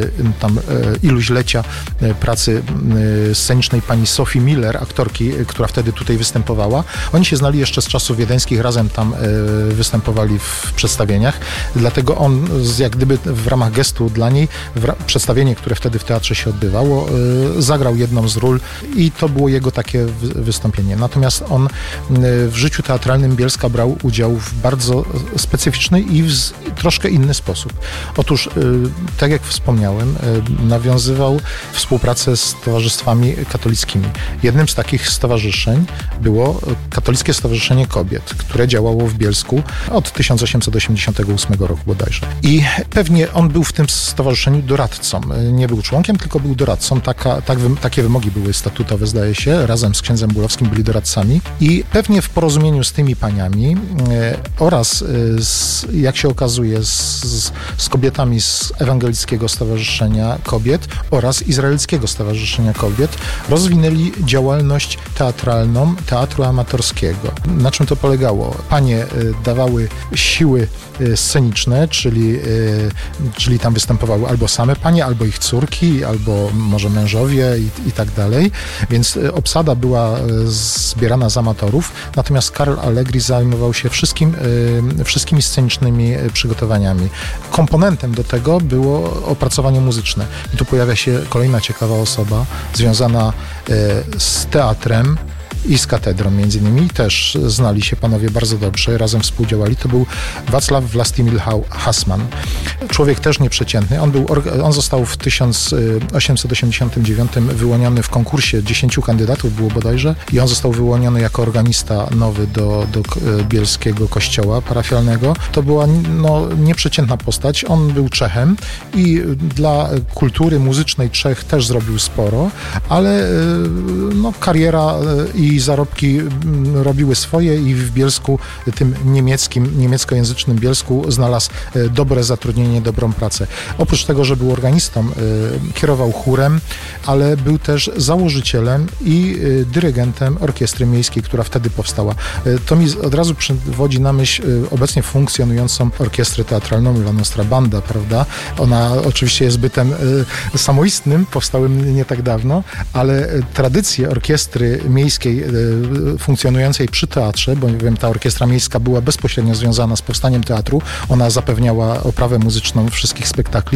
iluślecia pracy scenicznej pani Sophie Miller, aktorki, która wtedy tutaj występowała. Oni się znali jeszcze z czasów wiedeńskich, razem tam występowali w przedstawieniach, dlatego on jak gdyby w ramach gestu dla niej, przedstawienie, które wtedy w teatrze się odbywało, zagrał jedną z ról i to było jego takie wystąpienie. Natomiast on w życiu teatralnym Bielska brał udział w bardzo specyficznej i troszkę inny sposób. Otóż, tak jak wspomniałem, nawiązywał współpracę z towarzystwami katolickimi. Jednym z takich stowarzyszeń było Katolickie Stowarzyszenie Kobiet, które działało w Bielsku od 1888 roku bodajże. I pewnie on był w tym stowarzyszeniu doradcą. Nie był członkiem, tylko był doradcą. Takie wymogi były statutowe, zdaje się. Razem z księdzem Bólowskim byli doradcami. I pewnie w porozumieniu z tymi paniami oraz, jak się okazuje, z kobietami z Ewangelickiego Stowarzyszenia Kobiet oraz Izraelskiego Stowarzyszenia Kobiet rozwinęli działalność teatralną teatru amatorskiego. Na czym to polegało? Panie dawały siły sceniczne, czyli tam występowały albo same panie, albo ich córki, albo może mężowie i tak dalej. Więc obsada była zbierana z amatorów, natomiast Karol Allegri zajmował się wszystkimi scenicznymi przygotowaniami. Komponentem do tego było opracowanie muzyczne. I tu pojawia się kolejna ciekawa osoba związana z teatrem i z katedrą między innymi. Też znali się panowie bardzo dobrze, razem współdziałali. To był Wacław Vlastimil Hassman. Człowiek też nieprzeciętny. On został w 1889 wyłoniony w konkursie 10 kandydatów było bodajże i on został wyłoniony jako organista nowy do bielskiego kościoła parafialnego. To była nieprzeciętna postać. On był Czechem i dla kultury muzycznej Czech też zrobił sporo, ale kariera i zarobki robiły swoje i w Bielsku, tym niemieckojęzycznym Bielsku znalazł dobre zatrudnienie, dobrą pracę. Oprócz tego, że był organistą, kierował chórem, ale był też założycielem i dyrygentem orkiestry miejskiej, która wtedy powstała. To mi od razu przywodzi na myśl obecnie funkcjonującą orkiestrę teatralną La Nostra Banda, prawda? Ona oczywiście jest bytem samoistnym, powstałym nie tak dawno, ale tradycje orkiestry miejskiej funkcjonującej przy teatrze, bowiem ta orkiestra miejska była bezpośrednio związana z powstaniem teatru, ona zapewniała oprawę muzyczną wszystkich spektakli,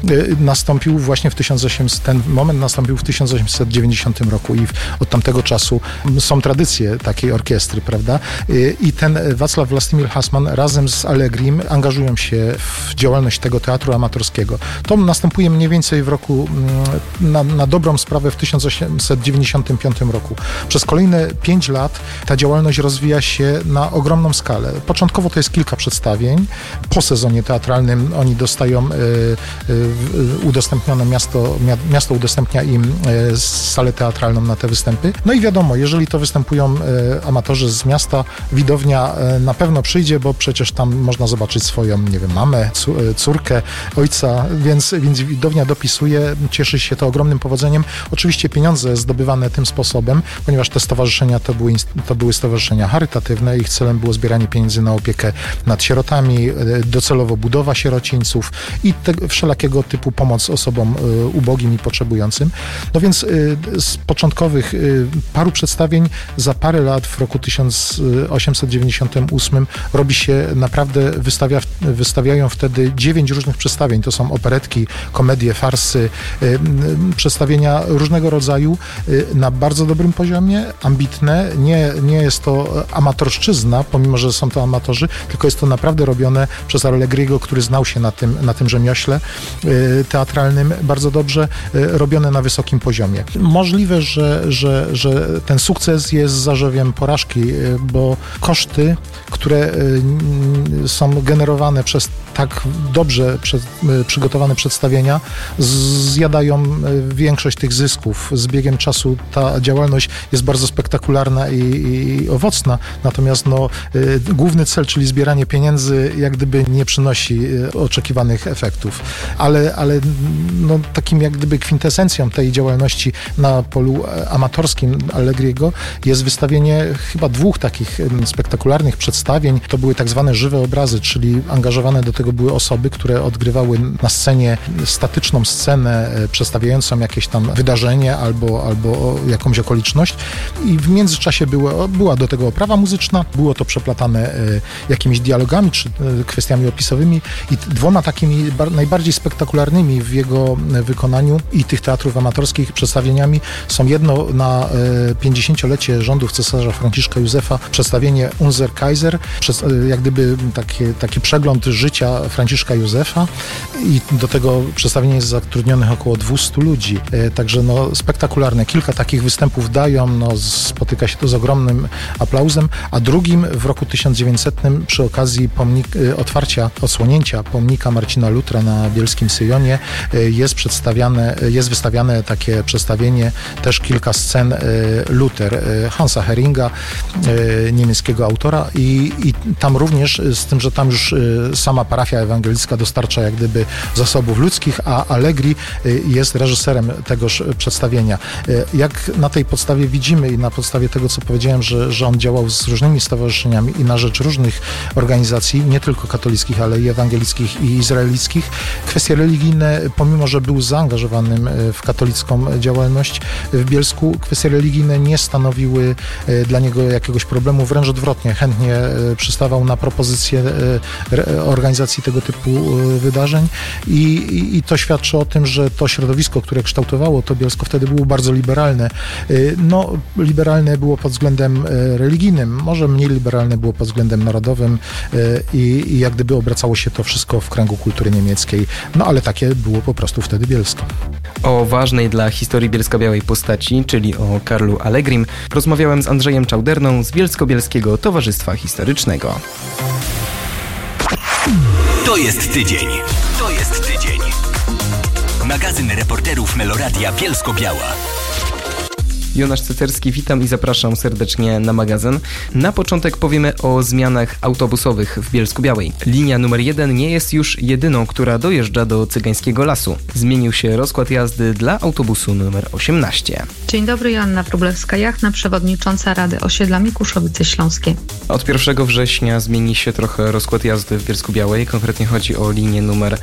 ten moment nastąpił w 1890 roku i od tamtego czasu są tradycje takiej orkiestry, prawda? I ten Wacław Vlastimil Hassman razem z Allegrim angażują się w działalność tego teatru amatorskiego. To następuje mniej więcej w roku, na dobrą sprawę w 1895 roku. Przez kolejne 5 lat ta działalność rozwija się na ogromną skalę. Początkowo to jest kilka przedstawień. Po sezonie teatralnym oni dostają udostępnione miasto udostępnia im salę teatralną na te występy. No i wiadomo, jeżeli to występują amatorzy z miasta, widownia na pewno przyjdzie, bo przecież tam można zobaczyć swoją, mamę, córkę, ojca, więc widownia dopisuje, cieszy się to ogromnym powodzeniem. Oczywiście pieniądze zdobywane tym sposobem, ponieważ te stowarzyszenia to były stowarzyszenia charytatywne, ich celem było zbieranie pieniędzy na opiekę nad sierotami, docelowo budowa sierocińców i wszelakiego typu pomoc osobom ubogim i potrzebującym. No więc z początkowych paru przedstawień za parę lat w roku 1898 robi się naprawdę, wystawiają wtedy 9 różnych przedstawień. To są operetki, komedie, farsy, przedstawienia różnego rodzaju na bardzo dobrym poziomie, ambitne. Nie jest to amatorszczyzna, pomimo że są to amatorzy, tylko jest to naprawdę robione przez Allegriego, który znał się na tym rzemiośle teatralnym bardzo dobrze, robione na wysokim poziomie. Możliwe, że ten sukces jest zarzewiem porażki, bo koszty, które są generowane przez tak dobrze przygotowane przedstawienia, zjadają większość tych zysków. Z biegiem czasu ta działalność jest bardzo spektakularna i owocna, natomiast główny cel, czyli zbieranie pieniędzy, jak gdyby nie przynosi oczekiwanych efektów. Ale takim jak gdyby kwintesencją tej działalności na polu amatorskim Allegriego jest wystawienie chyba 2 takich spektakularnych przedstawień. To były tak zwane żywe obrazy, czyli angażowane do tego były osoby, które odgrywały na scenie statyczną scenę przedstawiającą jakieś tam wydarzenie albo jakąś okoliczność i w międzyczasie była do tego oprawa muzyczna, było to przeplatane jakimiś dialogami czy kwestiami opisowymi i 2 takimi najbardziej spektakularnymi w jego wykonaniu i tych teatrów amatorskich przedstawieniami są jedno na 50-lecie rządów cesarza Franciszka Józefa, przedstawienie Unser Kaiser, jak gdyby taki przegląd życia księcia Franciszka Józefa i do tego przedstawienia jest zatrudnionych około 200 ludzi. Także spektakularne. Kilka takich występów dają, spotyka się to z ogromnym aplauzem, a drugim w roku 1900 przy okazji odsłonięcia pomnika Marcina Lutra na Bielskim Syjonie jest wystawiane takie przedstawienie, też kilka scen Luther, Hansa Heringa, niemieckiego autora i tam również, z tym, że tam już sama parafia ewangelicka dostarcza jak gdyby zasobów ludzkich, a Allegri jest reżyserem tegoż przedstawienia. Jak na tej podstawie widzimy i na podstawie tego, co powiedziałem, że on działał z różnymi stowarzyszeniami i na rzecz różnych organizacji, nie tylko katolickich, ale i ewangelickich i izraelickich, kwestie religijne, pomimo że był zaangażowanym w katolicką działalność w Bielsku, kwestie religijne nie stanowiły dla niego jakiegoś problemu, wręcz odwrotnie, chętnie przystawał na propozycje organizacji tego typu wydarzeń i to świadczy o tym, że to środowisko, które kształtowało to Bielsko, wtedy było bardzo liberalne. Liberalne było pod względem religijnym, może mniej liberalne było pod względem narodowym i jak gdyby obracało się to wszystko w kręgu kultury niemieckiej, ale takie było po prostu wtedy Bielsko. O ważnej dla historii Bielska-Białej postaci, czyli o Karlu Allegrim, rozmawiałem z Andrzejem Czauderną z Bielsko-Bielskiego Towarzystwa Historycznego. To jest tydzień. To jest tydzień. Magazyn reporterów Meloradia Bielsko-Biała. Jonasz Cecerski, witam i zapraszam serdecznie na magazyn. Na początek powiemy o zmianach autobusowych w Bielsku-Białej. Linia numer 1 nie jest już jedyną, która dojeżdża do Cygańskiego Lasu. Zmienił się rozkład jazdy dla autobusu numer 18. Dzień dobry, Joanna Wróblewska-Jachna, przewodnicząca Rady Osiedla Mikuszowice Śląskie. Od 1 września zmieni się trochę rozkład jazdy w Bielsku-Białej. Konkretnie chodzi o linię numer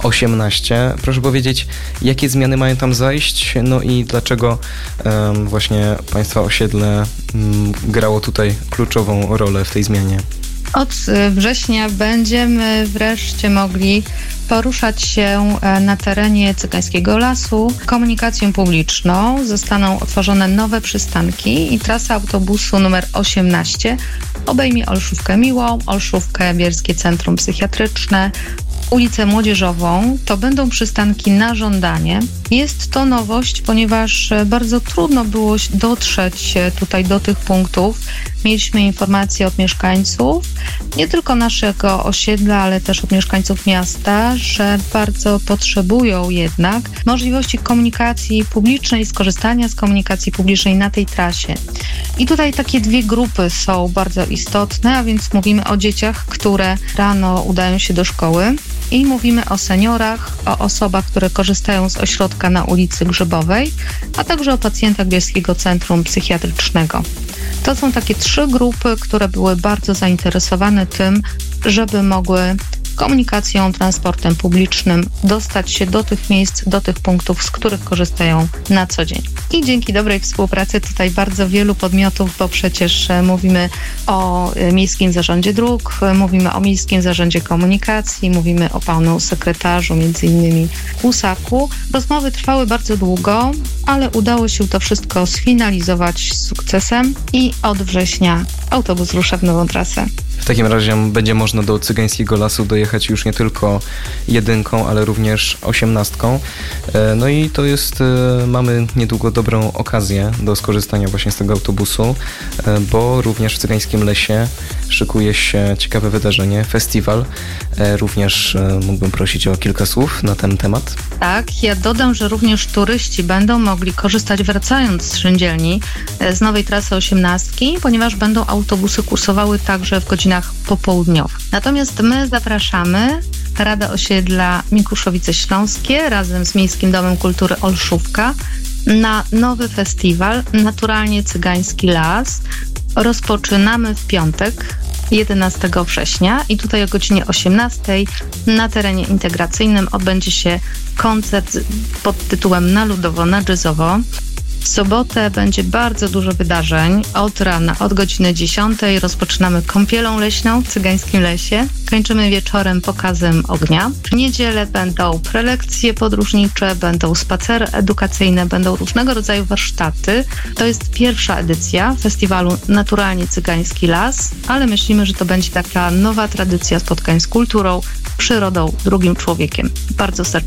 18. Proszę powiedzieć, jakie zmiany mają tam zajść? I dlaczego właśnie Państwa osiedle grało tutaj kluczową rolę w tej zmianie? Od września będziemy wreszcie mogli poruszać się na terenie Cygańskiego Lasu komunikacją publiczną. Zostaną otworzone nowe przystanki i trasa autobusu numer 18 obejmie Olszówkę Miłą, Olszówkę Bielskie Centrum Psychiatryczne, ulicę Młodzieżową. To będą przystanki na żądanie. Jest to nowość, ponieważ bardzo trudno było dotrzeć tutaj do tych punktów. Mieliśmy informacje od mieszkańców, nie tylko naszego osiedla, ale też od mieszkańców miasta, że bardzo potrzebują jednak możliwości komunikacji publicznej, skorzystania z komunikacji publicznej na tej trasie. I tutaj takie dwie grupy są bardzo istotne, a więc mówimy o dzieciach, które rano udają się do szkoły i mówimy o seniorach, o osobach, które korzystają z ośrodka na ulicy Grzybowej, a także o pacjentach Bielskiego Centrum Psychiatrycznego. To są takie 3 grupy, które były bardzo zainteresowane tym, żeby mogły komunikacją, transportem publicznym dostać się do tych miejsc, do tych punktów, z których korzystają na co dzień. I dzięki dobrej współpracy tutaj bardzo wielu podmiotów, bo przecież mówimy o Miejskim Zarządzie Dróg, mówimy o Miejskim Zarządzie Komunikacji, mówimy o panu sekretarzu, między innymi Husaku. Rozmowy trwały bardzo długo, ale udało się to wszystko sfinalizować z sukcesem i od września autobus rusza w nową trasę. W takim razie będzie można do Cygańskiego Lasu dojechać już nie tylko 1, ale również 18. I to jest, mamy niedługo dobrą okazję do skorzystania właśnie z tego autobusu, bo również w Cygańskim Lesie szykuje się ciekawe wydarzenie, festiwal. Również mógłbym prosić o kilka słów na ten temat. Tak, ja dodam, że również turyści będą mogli korzystać, wracając z Szyndzielni, z nowej trasy 18, ponieważ będą autobusy kursowały także w godzinach popołudniowych. Natomiast my zapraszamy Radę Osiedla Mikuszowice Śląskie razem z Miejskim Domem Kultury Olszówka na nowy festiwal Naturalnie Cygański Las. Rozpoczynamy w piątek, 11 września i tutaj o godzinie 18 na terenie integracyjnym odbędzie się koncert pod tytułem Na ludowo, na jazzowo. W sobotę będzie bardzo dużo wydarzeń. Od rana, od godziny 10 rozpoczynamy kąpielą leśną w Cygańskim Lesie. Kończymy wieczorem pokazem ognia. W niedzielę będą prelekcje podróżnicze, będą spacery edukacyjne, będą różnego rodzaju warsztaty. To jest pierwsza edycja festiwalu Naturalnie Cygański Las, ale myślimy, że to będzie taka nowa tradycja spotkań z kulturą, przyrodą, drugim człowiekiem. Bardzo serdecznie